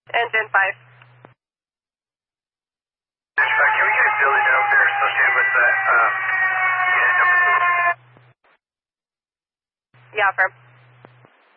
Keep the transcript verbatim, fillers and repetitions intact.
Engine five. Dispatch, can we get a building out there associated with that, uh, unit number two? Yeah, firm.